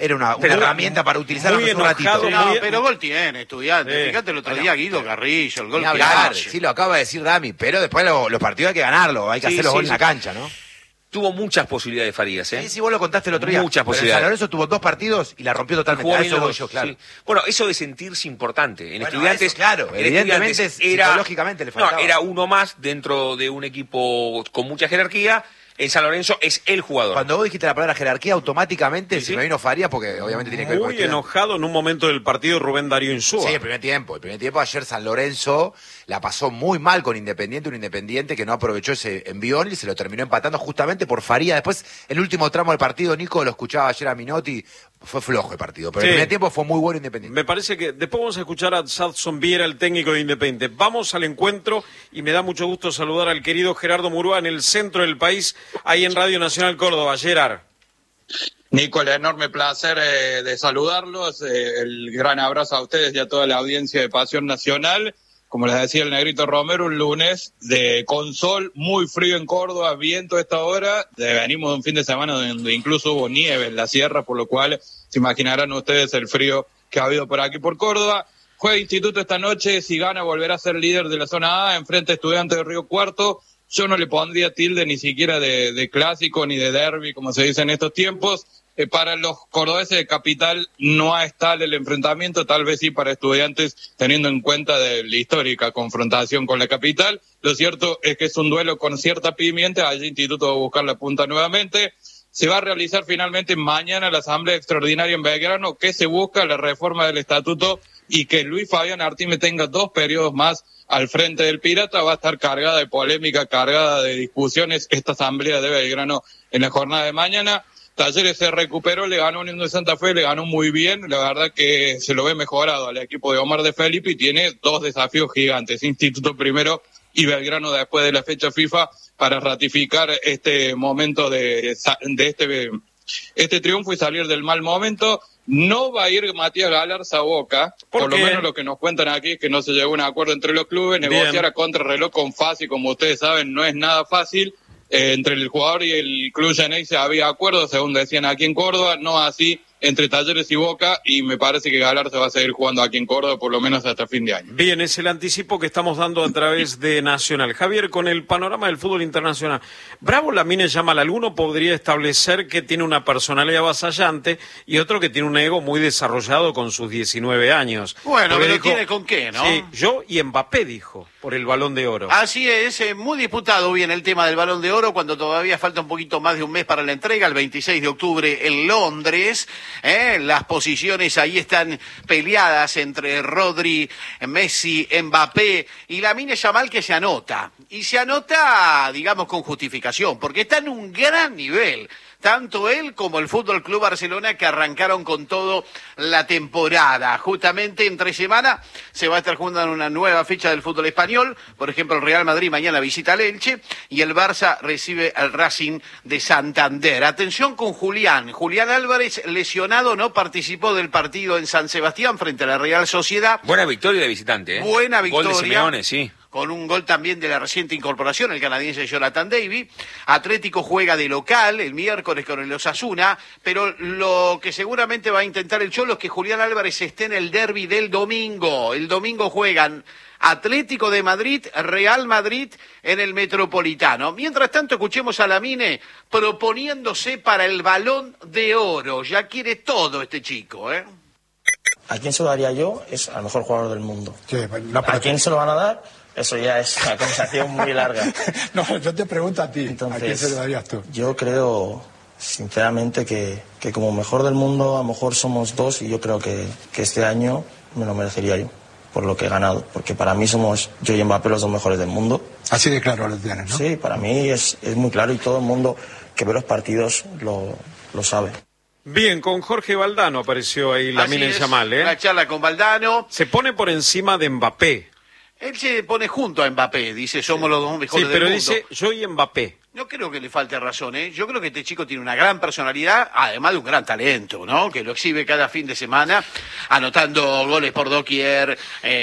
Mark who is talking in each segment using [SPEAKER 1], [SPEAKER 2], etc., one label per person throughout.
[SPEAKER 1] era una herramienta para utilizar un ratito.
[SPEAKER 2] No, pero gol tiene, Estudiante. Fíjate el otro día Guido Carrillo, el gol
[SPEAKER 1] hablar, sí, lo acaba de decir Dami, pero después los partidos hay que ganarlo, hay que hacer los goles en la cancha, ¿no?
[SPEAKER 3] Tuvo muchas posibilidades Farías, ¿eh?
[SPEAKER 1] Sí, vos lo contaste el otro día.
[SPEAKER 3] Muchas posibilidades.
[SPEAKER 1] San Lorenzo tuvo 2 partidos y la rompió totalmente. A eso voy yo, claro.
[SPEAKER 3] Sí. Bueno, eso de sentirse importante. En Estudiantes,
[SPEAKER 1] eso, claro, evidentemente psicológicamente le faltaba.
[SPEAKER 3] No, era uno más dentro de un equipo con mucha jerarquía. En San Lorenzo es el jugador.
[SPEAKER 1] Cuando vos dijiste la palabra jerarquía, automáticamente se me vino Farías, porque obviamente tiene que ver con
[SPEAKER 4] muy enojado en un momento del partido Rubén Darío Insúa.
[SPEAKER 1] Sí, el primer tiempo ayer San Lorenzo la pasó muy mal con Independiente, un Independiente que no aprovechó ese envión y se lo terminó empatando justamente por Farías. Después, el último tramo del partido, Nico, lo escuchaba ayer a Minotti, fue flojo el partido, pero el primer tiempo fue muy bueno Independiente.
[SPEAKER 4] Me parece que después vamos a escuchar a Sadson Viera, el técnico de Independiente. Vamos al encuentro y me da mucho gusto saludar al querido Gerardo Murúa en el centro del país, ahí en Radio Nacional Córdoba. Gerard.
[SPEAKER 5] Nico, el enorme placer de saludarlos, el gran abrazo a ustedes y a toda la audiencia de Pasión Nacional. Como les decía el Negrito Romero, un lunes con sol, muy frío en Córdoba, viento a esta hora. Venimos de un fin de semana donde incluso hubo nieve en la sierra, por lo cual se imaginarán ustedes el frío que ha habido por aquí por Córdoba. Juega Instituto esta noche, si gana volverá a ser líder de la zona A, enfrente a Estudiantes de Río Cuarto. Yo no le pondría tilde ni siquiera de clásico ni de derbi, como se dice en estos tiempos. Para los cordobeses de Capital no es tal el enfrentamiento, tal vez sí para Estudiantes, teniendo en cuenta de la histórica confrontación con la Capital. Lo cierto es que es un duelo con cierta pimienta, allí Instituto va a buscar la punta nuevamente. Se va a realizar finalmente mañana la asamblea extraordinaria en Belgrano, que se busca la reforma del estatuto y que Luis Fabián Artime tenga 2 periodos más al frente del Pirata. Va a estar cargada de polémica, cargada de discusiones esta asamblea de Belgrano en la jornada de mañana. Talleres se recuperó, le ganó Unión de Santa Fe, le ganó muy bien, la verdad que se lo ve mejorado al equipo de Omar de Felipe y tiene 2 desafíos gigantes, Instituto primero y Belgrano después de la fecha FIFA, para ratificar este momento de este triunfo y salir del mal momento. No va a ir Matías Galarza a Boca, por lo menos lo que nos cuentan aquí es que no se llegó a un acuerdo entre los clubes. Negociar a contrarreloj con Fassi, como ustedes saben, no es nada fácil. Entre el jugador y el club Geneise había acuerdos, según decían aquí en Córdoba, no así entre Talleres y Boca, y me parece que Galarza va a seguir jugando aquí en Córdoba por lo menos hasta fin de año.
[SPEAKER 4] Bien, es el anticipo que estamos dando a través de Nacional. Javier, con el panorama del fútbol internacional, Bravo Lamine Yamal, alguno podría establecer que tiene una personalidad avasallante y otro que tiene un ego muy desarrollado con sus 19 años.
[SPEAKER 2] Bueno,
[SPEAKER 4] porque
[SPEAKER 2] pero
[SPEAKER 4] dijo,
[SPEAKER 2] tiene con qué, ¿no?
[SPEAKER 4] Sí, yo y Mbappé, dijo, por el Balón de Oro.
[SPEAKER 2] Así es, muy disputado bien el tema del Balón de Oro, cuando todavía falta un poquito más de un mes para la entrega, el 26 de octubre en Londres. Las posiciones ahí están peleadas entre Rodri, Messi, Mbappé y Lamine Yamal, que se anota. Y se anota, digamos, con justificación, porque está en un gran nivel. Tanto él como el Fútbol Club Barcelona, que arrancaron con todo la temporada. Justamente entre semana se va a estar jugando una nueva fecha del fútbol español. Por ejemplo, el Real Madrid mañana visita al Elche y el Barça recibe al Racing de Santander. Atención con Julián. Julián Álvarez, lesionado, no participó del partido en San Sebastián frente a la Real Sociedad.
[SPEAKER 3] Buena victoria de visitante, ¿eh?
[SPEAKER 2] Buena victoria.
[SPEAKER 3] Gol de Simeone, sí.
[SPEAKER 2] Con un gol también de la reciente incorporación, el canadiense Jonathan David. Atlético juega de local el miércoles con el Osasuna, pero lo que seguramente va a intentar el Cholo es que Julián Álvarez esté en el derbi del domingo. El domingo juegan Atlético de Madrid, Real Madrid en el Metropolitano. Mientras tanto, escuchemos a Lamine proponiéndose para el Balón de Oro. Ya quiere todo este chico, ¿eh?
[SPEAKER 6] ¿A quién se lo daría yo? Es al mejor jugador del mundo.
[SPEAKER 7] Sí,
[SPEAKER 6] ¿A quién se lo van a dar? Eso ya es una conversación muy larga.
[SPEAKER 7] No, yo te pregunto a ti.
[SPEAKER 6] Entonces,
[SPEAKER 7] ¿a quién se lo darías tú?
[SPEAKER 6] Yo creo, sinceramente, que como mejor del mundo, a lo mejor somos 2 y yo creo que este año me lo merecería yo, por lo que he ganado. Porque para mí somos yo y Mbappé los 2 mejores del mundo.
[SPEAKER 7] Así de claro lo tienes, ¿no?
[SPEAKER 6] Sí, para mí es muy claro y todo el mundo que ve los partidos lo sabe.
[SPEAKER 4] Bien, con Jorge Valdano apareció ahí Lamine Yamal, ¿eh?
[SPEAKER 2] Una charla con Valdano.
[SPEAKER 4] Se pone por encima de Mbappé.
[SPEAKER 2] Él se pone junto a Mbappé, dice, somos los 2 mejores del mundo.
[SPEAKER 4] Sí, pero dice, yo y Mbappé.
[SPEAKER 2] No creo que le falte razón, ¿eh? Yo creo que este chico tiene una gran personalidad, además de un gran talento, ¿no? Que lo exhibe cada fin de semana, anotando goles por doquier,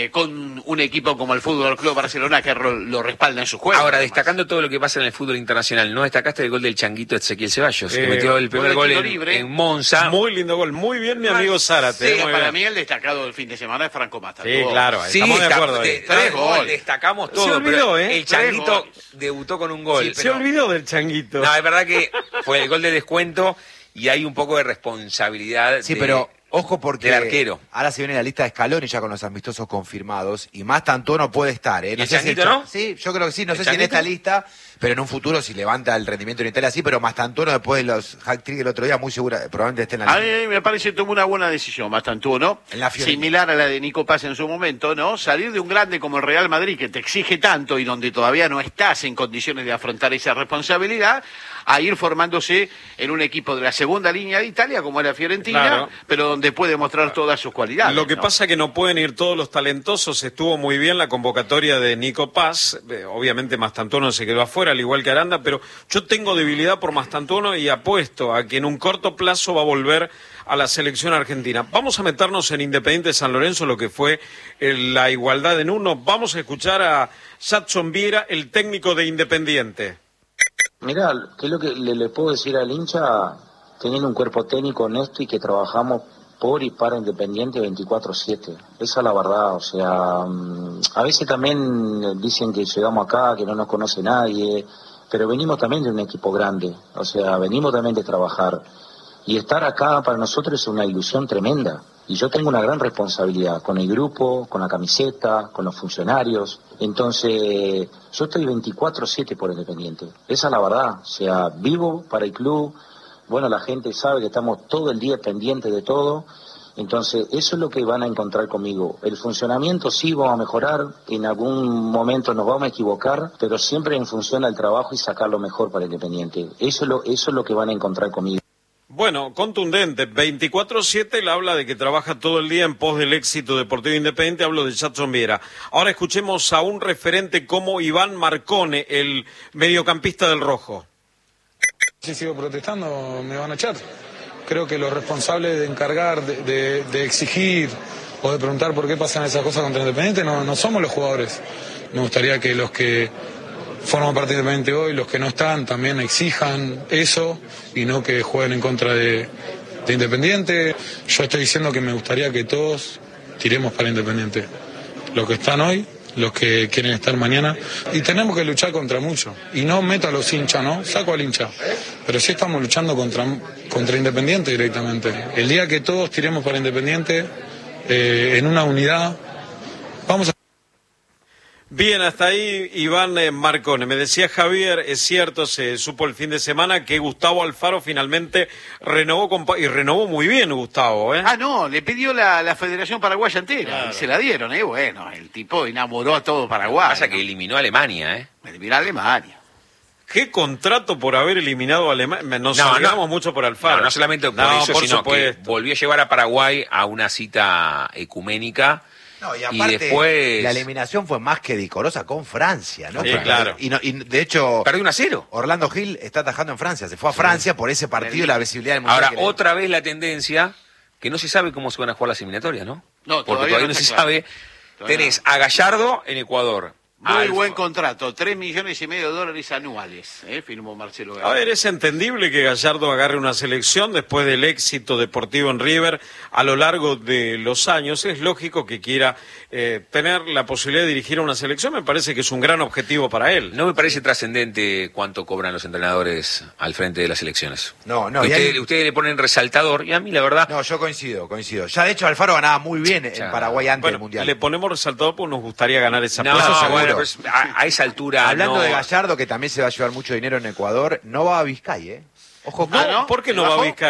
[SPEAKER 2] con un equipo como el Fútbol Club Barcelona que lo respalda en su juego.
[SPEAKER 3] Ahora,
[SPEAKER 2] además.
[SPEAKER 3] destacando todo lo que pasa en el fútbol internacional, ¿no destacaste el gol del changuito Ezequiel Ceballos, que metió el primer gol en Monza?
[SPEAKER 4] Muy lindo gol, muy bien mi amigo Zárate.
[SPEAKER 2] Sí,
[SPEAKER 4] muy
[SPEAKER 2] para
[SPEAKER 4] bien.
[SPEAKER 2] mí el destacado del fin de semana es Franco Mataró.
[SPEAKER 4] Sí, claro, estamos de acuerdo ahí.
[SPEAKER 2] Tres goles.
[SPEAKER 3] Destacamos todo,
[SPEAKER 4] Se olvidó,
[SPEAKER 3] pero
[SPEAKER 4] ¿eh?
[SPEAKER 3] el changuito debutó con un gol.
[SPEAKER 4] Sí, se olvidó del changuito.
[SPEAKER 3] No, es verdad que fue el gol de descuento y hay un poco de responsabilidad
[SPEAKER 1] pero ojo porque
[SPEAKER 3] del arquero.
[SPEAKER 1] ahora se viene la lista de Scaloni ya con los amistosos confirmados y más Tantuono puede estar, ¿eh?
[SPEAKER 3] ¿Y el Changuito no?
[SPEAKER 1] Sí, yo creo que sí, no sé si en
[SPEAKER 3] Changuito?
[SPEAKER 1] esta lista, pero en un futuro si levanta el rendimiento en Italia sí, pero más Tantuono después de los hack-trick el otro día muy segura, probablemente esté en la
[SPEAKER 2] A
[SPEAKER 1] lista.
[SPEAKER 2] mí me parece que tomó una buena decisión, Mastantuono,
[SPEAKER 1] En la Fiorentina.
[SPEAKER 2] similar a la de Nico Paz en su momento, ¿no? Salir de un grande como el Real Madrid, que te exige tanto y donde todavía no estás en condiciones de afrontar esa responsabilidad, a ir formándose en un equipo de la segunda línea de Italia, como era Fiorentina,
[SPEAKER 4] Claro.
[SPEAKER 2] pero donde puede mostrar todas sus cualidades.
[SPEAKER 4] Lo que
[SPEAKER 2] ¿no?
[SPEAKER 4] pasa es que no pueden ir todos los talentosos. Estuvo muy bien la convocatoria de Nico Paz. Obviamente Mastantuono se quedó afuera, al igual que Aranda, pero yo tengo debilidad por Mastantuono y apuesto a que en un corto plazo va a volver a la selección argentina. Vamos a meternos en Independiente San Lorenzo, lo que fue la igualdad en uno. Vamos a escuchar a Jadson Viera, el técnico de Independiente.
[SPEAKER 8] Mirá, ¿qué es lo que le puedo decir al hincha? Teniendo un cuerpo técnico honesto y que trabajamos por y para Independiente 24/7. Esa es la verdad, o sea, a veces también dicen que llegamos acá, que no nos conoce nadie, pero venimos también de un equipo grande, o sea, venimos también de trabajar. Y estar acá para nosotros es una ilusión tremenda. Y yo tengo una gran responsabilidad con el grupo, con la camiseta, con los funcionarios. Entonces, yo estoy 24/7 por Independiente. Esa es la verdad. O sea, vivo para el club. Bueno, la gente sabe que estamos todo el día pendientes de todo. Entonces, eso es lo que van a encontrar conmigo. El funcionamiento sí vamos a mejorar. En algún momento nos vamos a equivocar, pero siempre en función al trabajo y sacar lo mejor para Independiente. Eso es lo que van a encontrar conmigo.
[SPEAKER 4] Bueno, contundente, 24/7, él habla de que trabaja todo el día en pos del éxito deportivo independiente, hablo de Jadson Viera. Ahora escuchemos a un referente como Iván Marcone, el mediocampista del Rojo.
[SPEAKER 9] Si sigo protestando me van a echar. Creo que los responsables de encargar, de exigir o de preguntar por qué pasan esas cosas contra Independiente no somos los jugadores. Me gustaría que los que forman parte de Independiente hoy, los que no están, también exijan eso y no que jueguen en contra de Independiente. Yo estoy diciendo que me gustaría que todos tiremos para Independiente. Los que están hoy, los que quieren estar mañana. Y tenemos que luchar contra mucho. Y no meto a los hinchas, ¿no? Saco al hincha. Pero sí estamos luchando contra Independiente directamente. El día que todos tiremos para Independiente, en una unidad, vamos a...
[SPEAKER 4] Bien, hasta ahí Iván Marcone. Me decía Javier, es cierto, se supo el fin de semana que Gustavo Alfaro finalmente renovó y renovó muy bien Gustavo, ¿eh?
[SPEAKER 2] Ah, no, le pidió la Federación Paraguaya entera,
[SPEAKER 4] Claro.
[SPEAKER 2] y se la dieron, ¿eh? Bueno, el tipo enamoró a todo Paraguay.
[SPEAKER 3] Pasa que eliminó a Alemania, ¿eh?
[SPEAKER 2] Eliminó a Alemania.
[SPEAKER 4] ¿Qué contrato por haber eliminado a Alemania? Nos alegramos mucho por Alfaro.
[SPEAKER 3] No solamente por eso,
[SPEAKER 4] por
[SPEAKER 3] sino
[SPEAKER 4] supuesto.
[SPEAKER 3] que volvió a llevar a Paraguay a una cita ecuménica.
[SPEAKER 1] No, y aparte,
[SPEAKER 3] después
[SPEAKER 1] la eliminación fue más que decorosa con Francia, ¿no?
[SPEAKER 4] Sí, claro.
[SPEAKER 1] Y de hecho,
[SPEAKER 3] perdió 1-0.
[SPEAKER 1] Orlando Gil está atajando en Francia. Se fue a Francia por ese partido y la visibilidad del mundial.
[SPEAKER 3] Ahora,
[SPEAKER 1] que le-
[SPEAKER 3] otra vez la tendencia, que no se sabe cómo se van a jugar las eliminatorias, ¿no?
[SPEAKER 2] No,
[SPEAKER 3] Porque
[SPEAKER 2] todavía
[SPEAKER 3] todavía
[SPEAKER 2] no
[SPEAKER 3] no se
[SPEAKER 2] está claro.
[SPEAKER 3] sabe.
[SPEAKER 2] Todavía
[SPEAKER 3] Tenés a Gallardo en Ecuador.
[SPEAKER 2] Muy buen contrato, $3,5 millones anuales, firmó Marcelo Gallardo.
[SPEAKER 4] A ver, es entendible que Gallardo agarre una selección después del éxito deportivo en River a lo largo de los años. Es lógico que quiera tener la posibilidad de dirigir a una selección. Me parece que es un gran objetivo para él.
[SPEAKER 3] No me parece trascendente cuánto cobran los entrenadores al frente de las elecciones.
[SPEAKER 1] No, y
[SPEAKER 3] Ustedes le ponen resaltador y a mí la verdad...
[SPEAKER 1] No, yo coincido. Ya de hecho Alfaro ganaba muy bien en
[SPEAKER 3] Ya.
[SPEAKER 1] Paraguay antes
[SPEAKER 4] Bueno,
[SPEAKER 1] del mundial.
[SPEAKER 4] le ponemos resaltado porque nos gustaría ganar esa
[SPEAKER 3] No,
[SPEAKER 4] plaza.
[SPEAKER 1] seguro.
[SPEAKER 3] bueno, pero a esa altura
[SPEAKER 1] Hablando
[SPEAKER 3] no.
[SPEAKER 1] de Gallardo, que también se va a llevar mucho dinero en Ecuador, no va a Vizcay, ¿eh? Ojo,
[SPEAKER 2] Ah, ¿no?
[SPEAKER 4] ¿Por qué no
[SPEAKER 2] ¿Bajó?
[SPEAKER 4] va a Vizcay?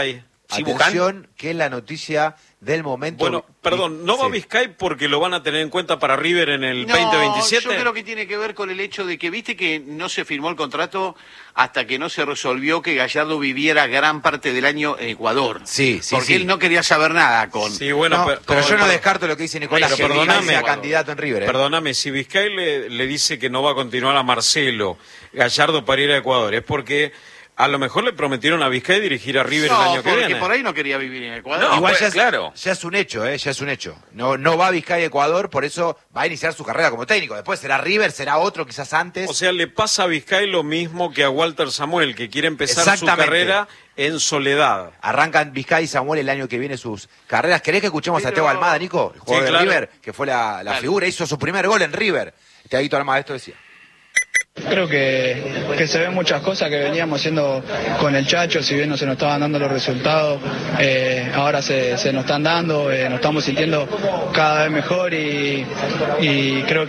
[SPEAKER 3] Si
[SPEAKER 1] Atención, que es la noticia del momento.
[SPEAKER 4] Bueno, perdón, ¿no va
[SPEAKER 1] Sí.
[SPEAKER 4] Vizcay porque lo van a tener en cuenta para River en el
[SPEAKER 2] No,
[SPEAKER 4] 2027?
[SPEAKER 2] yo creo que tiene que ver con el hecho de que, viste que no se firmó el contrato hasta que no se resolvió que Gallardo viviera gran parte del año en Ecuador.
[SPEAKER 1] Sí, sí,
[SPEAKER 2] Porque
[SPEAKER 1] sí.
[SPEAKER 2] él no quería saber nada con...
[SPEAKER 4] Sí, bueno,
[SPEAKER 1] No, pero yo no
[SPEAKER 4] perdón.
[SPEAKER 1] descarto lo que dice Nicolás,
[SPEAKER 4] Pero
[SPEAKER 1] que Vizcay
[SPEAKER 4] perdóname,
[SPEAKER 1] sea candidato en River.
[SPEAKER 4] Perdóname, si Vizcay le dice que no va a continuar a Marcelo Gallardo para ir a Ecuador, es porque a lo mejor le prometieron a Vizcay dirigir a River el
[SPEAKER 2] No,
[SPEAKER 4] año que
[SPEAKER 2] porque
[SPEAKER 4] viene.
[SPEAKER 2] por ahí no quería vivir en Ecuador.
[SPEAKER 3] No,
[SPEAKER 1] Igual
[SPEAKER 3] pues,
[SPEAKER 1] ya es,
[SPEAKER 3] claro.
[SPEAKER 1] ya es un hecho, ya es un hecho. No va a Vizcay a Ecuador, por eso va a iniciar su carrera como técnico. Después será River, será otro quizás antes.
[SPEAKER 4] O sea, le pasa a Vizcay lo mismo que a Walter Samuel, que quiere empezar su
[SPEAKER 1] Exactamente.
[SPEAKER 4] carrera en soledad.
[SPEAKER 1] Arrancan Vizcay y Samuel el año que viene sus carreras. ¿Querés que escuchemos a
[SPEAKER 2] Pero-
[SPEAKER 1] Teo Almada, Nico? El jugador
[SPEAKER 4] Sí,
[SPEAKER 1] de
[SPEAKER 4] claro.
[SPEAKER 1] River, que fue la
[SPEAKER 2] Claro.
[SPEAKER 1] figura, hizo su primer gol en River. Teaguito Almada esto decía.
[SPEAKER 10] Creo que se ven muchas cosas que veníamos haciendo con el Chacho, si bien no se nos estaban dando los resultados, ahora se nos están dando, nos estamos sintiendo cada vez mejor y creo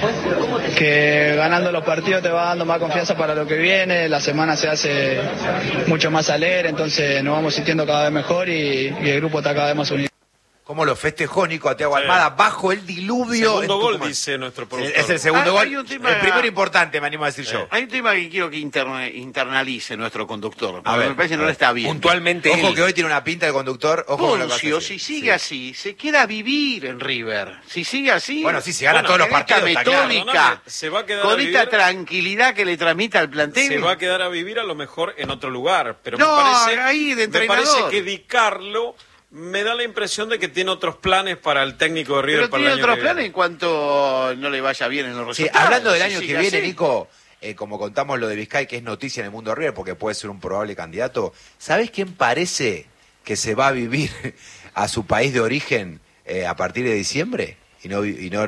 [SPEAKER 10] que ganando los partidos te va dando más confianza para lo que viene, la semana se hace mucho más alegre, entonces nos vamos sintiendo cada vez mejor y el grupo está cada vez más unido.
[SPEAKER 1] ¿Cómo lo festejó Nico a Teo Almada bajo el diluvio?
[SPEAKER 4] Segundo
[SPEAKER 1] en
[SPEAKER 4] gol,
[SPEAKER 1] Tucumán?
[SPEAKER 4] dice nuestro productor.
[SPEAKER 1] Es el segundo
[SPEAKER 2] Hay
[SPEAKER 1] gol.
[SPEAKER 2] un tema-
[SPEAKER 1] El primero importante, me animo a decir yo.
[SPEAKER 2] Hay un tema que quiero que internalice nuestro conductor.
[SPEAKER 1] A
[SPEAKER 2] Porque
[SPEAKER 1] ver,
[SPEAKER 2] me parece que
[SPEAKER 1] a
[SPEAKER 2] no
[SPEAKER 1] ver.
[SPEAKER 2] le está bien.
[SPEAKER 3] Puntualmente
[SPEAKER 1] Ojo
[SPEAKER 3] él.
[SPEAKER 1] que hoy tiene una pinta de conductor. Ojo con lo que
[SPEAKER 2] Poncio,
[SPEAKER 1] hace.
[SPEAKER 2] si sigue así, se queda a vivir en River. Si sigue así...
[SPEAKER 1] Bueno, sí, si gana
[SPEAKER 4] Bueno,
[SPEAKER 1] todos los
[SPEAKER 2] con esta
[SPEAKER 1] partidos, está claro.
[SPEAKER 2] metódica,
[SPEAKER 4] Perdóname, se va a quedar
[SPEAKER 2] con
[SPEAKER 4] a
[SPEAKER 2] esta
[SPEAKER 4] vivir-
[SPEAKER 2] tranquilidad que le transmite al plantel.
[SPEAKER 4] Se va a quedar a vivir a lo mejor en otro lugar, pero
[SPEAKER 2] No,
[SPEAKER 4] me parece,
[SPEAKER 2] ahí de
[SPEAKER 4] me parece
[SPEAKER 2] entrenador.
[SPEAKER 4] que Di Carlo me da la impresión de que tiene otros planes para el técnico de River
[SPEAKER 2] Pero
[SPEAKER 4] para
[SPEAKER 2] tiene
[SPEAKER 4] el año
[SPEAKER 2] otros
[SPEAKER 4] que
[SPEAKER 2] planes
[SPEAKER 4] viene.
[SPEAKER 2] en cuanto no le vaya bien en los
[SPEAKER 1] Sí,
[SPEAKER 2] resultados.
[SPEAKER 1] hablando del
[SPEAKER 2] Si
[SPEAKER 1] año que
[SPEAKER 2] sigue
[SPEAKER 1] viene,
[SPEAKER 2] así.
[SPEAKER 1] Nico, como contamos lo de Vizcay, que es noticia en el mundo de River, porque puede ser un probable candidato, ¿sabés quién parece que se va a vivir a su país de origen a partir de diciembre? Y no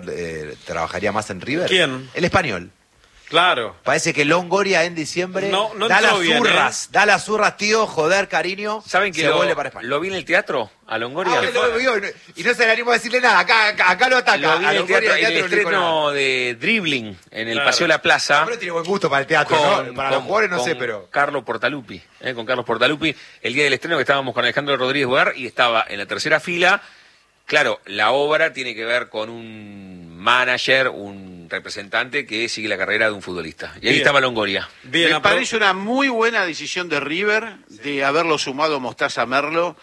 [SPEAKER 1] trabajaría más en River.
[SPEAKER 4] ¿Quién?
[SPEAKER 1] El español.
[SPEAKER 4] Claro.
[SPEAKER 1] Parece que Longoria en diciembre
[SPEAKER 4] No
[SPEAKER 1] da
[SPEAKER 4] entró
[SPEAKER 1] las
[SPEAKER 4] bien,
[SPEAKER 1] zurras, da las zurras, tío, joder, cariño.
[SPEAKER 3] ¿Saben que
[SPEAKER 1] se vuelve para España.
[SPEAKER 3] lo vi en el teatro a Longoria?
[SPEAKER 1] Ah, lo vio, y no se le animo a decirle nada, acá lo ataca.
[SPEAKER 3] Lo vi
[SPEAKER 1] A
[SPEAKER 3] en el
[SPEAKER 1] Longoria
[SPEAKER 3] teatro, en el
[SPEAKER 1] no le dijo nada.
[SPEAKER 3] estreno de Dribbling en el
[SPEAKER 4] Claro.
[SPEAKER 3] Paseo de la Plaza.
[SPEAKER 1] Hombre, tiene buen gusto para el teatro, ¿no? Para los jugadores no sé,
[SPEAKER 3] con
[SPEAKER 1] pero...
[SPEAKER 3] Carlos Portaluppi, con Carlos Portaluppi, el día del estreno que estábamos con Alejandro Rodríguez Bogar y estaba en la tercera fila. Claro, la obra tiene que ver con un manager, un representante que sigue la carrera de un futbolista. Y ahí
[SPEAKER 4] Bien.
[SPEAKER 3] estaba Longoria.
[SPEAKER 4] Bien,
[SPEAKER 2] Me parece una muy buena decisión de River de haberlo sumado Mostaza Merlo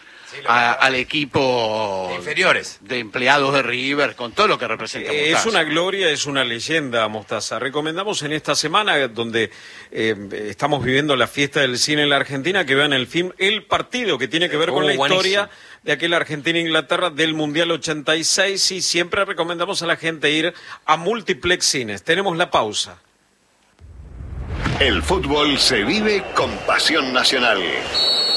[SPEAKER 2] al equipo
[SPEAKER 1] De inferiores.
[SPEAKER 2] de empleados de River, con todo lo que representa
[SPEAKER 4] Es
[SPEAKER 2] Mostaza.
[SPEAKER 4] una gloria, es una leyenda, Mostaza. Recomendamos en esta semana, donde estamos viviendo la fiesta del cine en la Argentina, que vean el film El Partido, que tiene que ver con la
[SPEAKER 3] buenísimo.
[SPEAKER 4] historia de aquel Argentina-Inglaterra del Mundial 86. Y siempre recomendamos a la gente ir a Multiplex Cines. Tenemos la pausa.
[SPEAKER 11] El fútbol se vive con pasión nacional.